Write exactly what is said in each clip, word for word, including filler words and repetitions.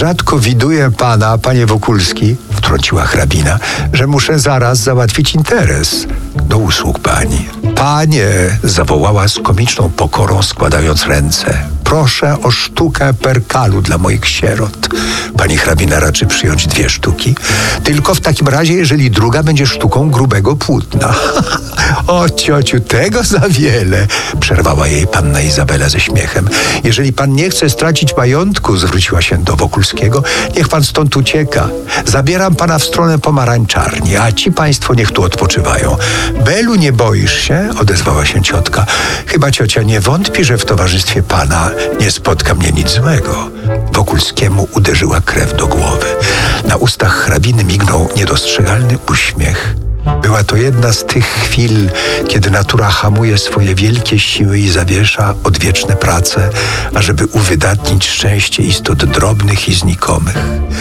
rzadko widuję pana, panie Wokulski, wtrąciła hrabina, że muszę zaraz załatwić interes. Do usług pani. Panie, zawołała z komiczną pokorą, składając ręce. Proszę o sztukę perkalu dla moich sierot. Pani hrabina raczy przyjąć dwie sztuki, tylko w takim razie, jeżeli druga będzie sztuką grubego płótna. O, ciociu, tego za wiele, przerwała jej panna Izabela ze śmiechem. Jeżeli pan nie chce stracić majątku, zwróciła się do Wokulskiego, niech pan stąd ucieka. Zabieram pana w stronę pomarańczarni, a ci państwo niech tu odpoczywają. Belu, nie boisz się? Odezwała się ciotka. Chyba ciocia nie wątpi, że w towarzystwie pana nie spotka mnie nic złego. Wokulskiemu uderzyła krew do głowy. Na ustach hrabiny mignął niedostrzegalny uśmiech. Była to jedna z tych chwil, kiedy natura hamuje swoje wielkie siły i zawiesza odwieczne prace, ażeby uwydatnić szczęście istot drobnych i znikomych.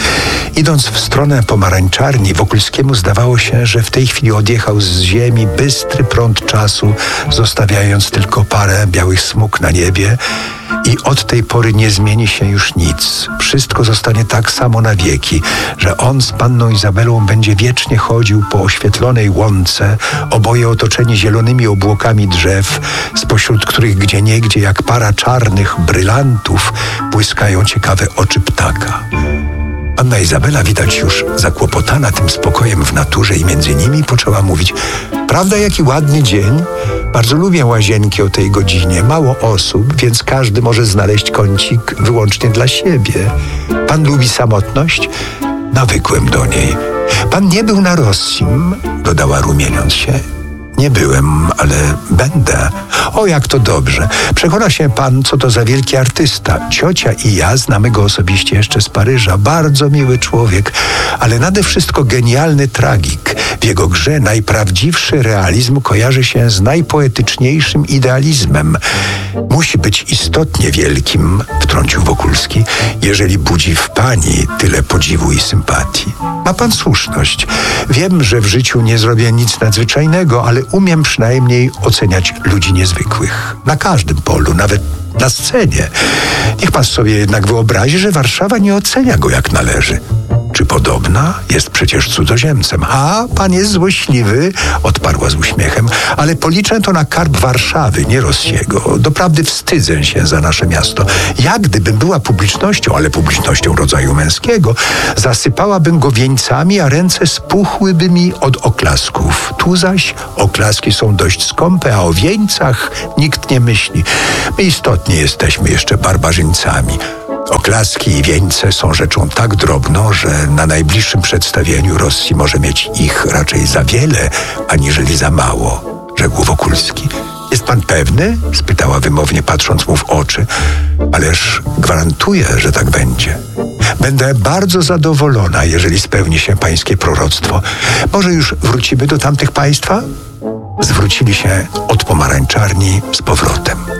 Idąc w stronę pomarańczarni, Wokulskiemu zdawało się, że w tej chwili odjechał z ziemi bystry prąd czasu, zostawiając tylko parę białych smug na niebie, i od tej pory nie zmieni się już nic. Wszystko zostanie tak samo na wieki, że on z panną Izabelą będzie wiecznie chodził po oświetlonej łące, oboje otoczeni zielonymi obłokami drzew, spośród których gdzieniegdzie jak para czarnych brylantów błyskają ciekawe oczy ptaka. Panna Izabela, widać już zakłopotana tym spokojem w naturze i między nimi, poczęła mówić: prawda, jaki ładny dzień? Bardzo lubię łazienki o tej godzinie. Mało osób, więc każdy może znaleźć kącik wyłącznie dla siebie. Pan lubi samotność? Nawykłem do niej. Pan nie był na Rossim? Dodała, rumieniąc się. Nie byłem, ale będę. O, jak to dobrze. Przekona się pan, co to za wielki artysta. Ciocia i ja znamy go osobiście jeszcze z Paryża. Bardzo miły człowiek, ale nade wszystko genialny tragik. W jego grze najprawdziwszy realizm kojarzy się z najpoetyczniejszym idealizmem. Musi być istotnie wielkim, wtrącił Wokulski, jeżeli budzi w pani tyle podziwu i sympatii. Ma pan słuszność. Wiem, że w życiu nie zrobię nic nadzwyczajnego, ale umiem przynajmniej oceniać ludzi niezwykłych. Na każdym polu, nawet na scenie. Niech pan sobie jednak wyobrazi, że Warszawa nie ocenia go jak należy. Czy podobna? Jest przecież cudzoziemcem. A, pan jest złośliwy, odparła z uśmiechem, ale policzę to na karb Warszawy, nie Rossiego. Doprawdy wstydzę się za nasze miasto. Ja, gdybym była publicznością, ale publicznością rodzaju męskiego, zasypałabym go wieńcami, a ręce spuchłyby mi od oklasków. Tu zaś oklaski są dość skąpe, a o wieńcach nikt nie myśli. My istotnie jesteśmy jeszcze barbarzyńcami. Oklaski i wieńce są rzeczą tak drobną, że na najbliższym przedstawieniu Rossi może mieć ich raczej za wiele, aniżeli za mało, rzekł Wokulski. Jest pan pewny? Spytała wymownie, patrząc mu w oczy. Ależ gwarantuję, że tak będzie. Będę bardzo zadowolona, jeżeli spełni się pańskie proroctwo. Może już wrócimy do tamtych państwa? Zwrócili się od pomarańczarni z powrotem.